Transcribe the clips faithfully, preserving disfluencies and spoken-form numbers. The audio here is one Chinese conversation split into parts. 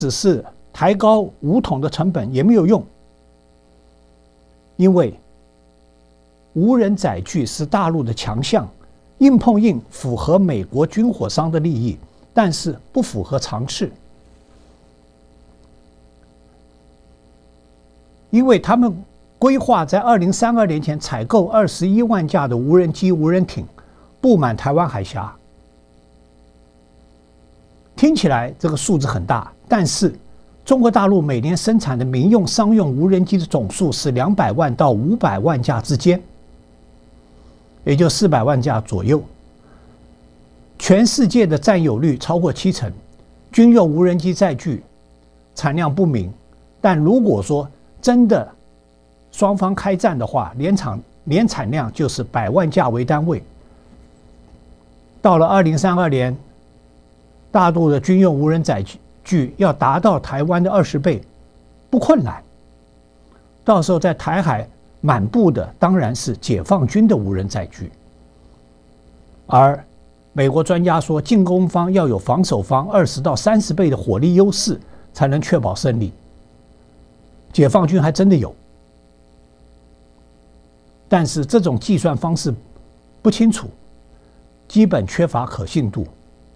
只是抬高武统的成本也没有用，因为无人载具是大陆的强项，硬碰硬符合美国军火商的利益，但是不符合常识，因为他们规划在二零三二年前采购二十一万架的无人机、无人艇，布满台湾海峡。听起来这个数字很大，但是中国大陆每年生产的民用、商用无人机的总数是两百万到五百万架之间，也就四百万架左右。全世界的占有率超过七成，军用无人机载具产量不明，但如果说真的双方开战的话，年产年产量就是百万架为单位。到了二零三二年，大陆的军用无人载具要达到台湾的二十倍，不困难。到时候在台海满布的当然是解放军的无人载具，而美国专家说，进攻方要有防守方二十到三十倍的火力优势，才能确保胜利。解放军还真的有，但是这种计算方式不清楚，基本缺乏可信度。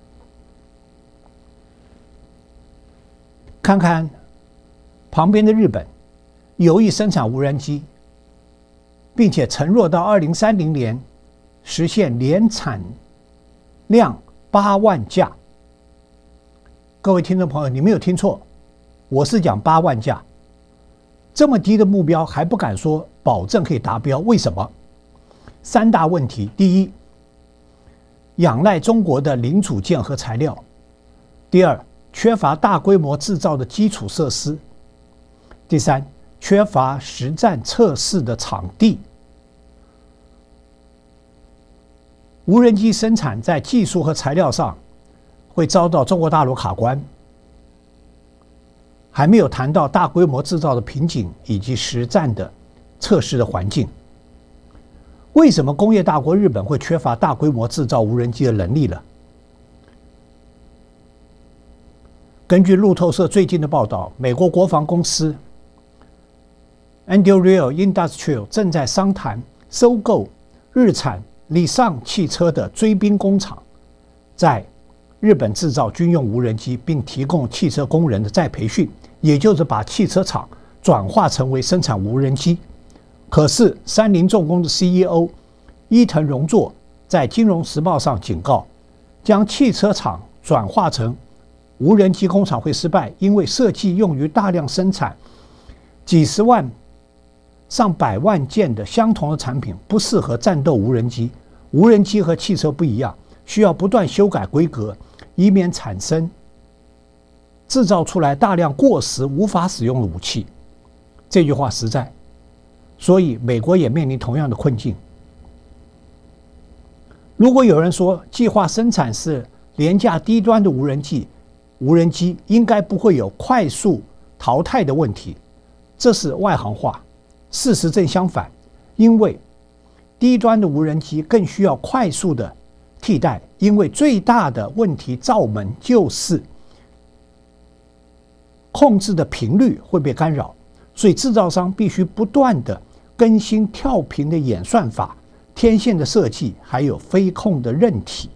看看旁边的日本，有意生产无人机，并且承诺到二零三零年实现年产量八万架。各位听众朋友，你没有听错，我是讲八万架。这么低的目标还不敢说保证可以达标，为什么？三大问题：第一，仰赖中国的零组件和材料；第二，缺乏大规模制造的基础设施；第三，缺乏实战测试的场地。无人机生产在技术和材料上会遭到中国大陆卡关，还没有谈到大规模制造的瓶颈以及实战的测试的环境。为什么工业大国日本会缺乏大规模制造无人机的能力呢？根据路透社最近的报道，美国国防公司 Anduril Industrial 正在商谈收购日产理尚汽车的追兵工厂，在日本制造军用无人机，并提供汽车工人的再培训，也就是把汽车厂转化成为生产无人机。可是三菱重工的 C E O 伊藤荣作在《金融时报》上警告，将汽车厂转化成无人机工厂会失败，因为设计用于大量生产几十万、上百万件的相同的产品，不适合战斗无人机。无人机和汽车不一样，需要不断修改规格，以免产生制造出来大量过时无法使用的武器。这句话实在，所以美国也面临同样的困境。如果有人说计划生产是廉价低端的无人机，无人机应该不会有快速淘汰的问题，这是外行话。事实正相反，因为低端的无人机更需要快速的替代，因为最大的问题罩门就是控制的频率会被干扰，所以制造商必须不断的更新跳频的演算法、天线的设计，还有飞控的韧体。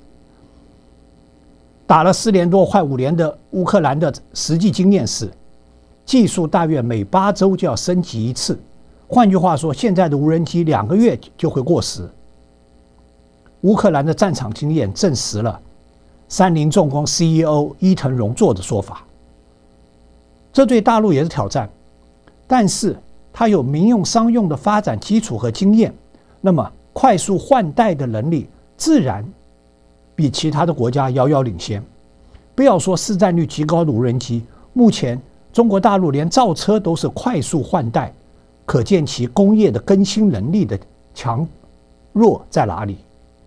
打了四年多快五年的乌克兰的实际经验是，技术大约每八周就要升级一次。换句话说，现在的无人机两个月就会过时。乌克兰的战场经验证实了三菱重工 C E O 伊藤荣作的说法。这对大陆也是挑战，但是它有民用商用的发展基础和经验，那么快速换代的能力自然比其他的国家遥遥领先。不要说市占率极高的无人机，目前中国大陆连造车都是快速换代，可见其工业的更新能力的强弱在哪里。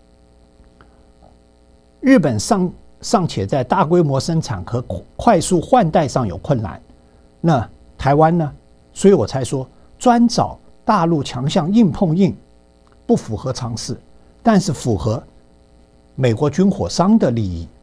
日本尚尚且在大规模生产和快速换代上有困难，那台湾呢？所以我才说专找大陆强项硬碰硬不符合常识，但是符合美国军火商的利益。